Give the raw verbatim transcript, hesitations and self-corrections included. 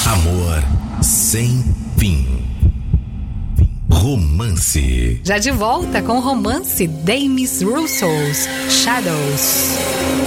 Amor sem fim. Romance. Já de volta com o romance Demis Rousseau's Shadows.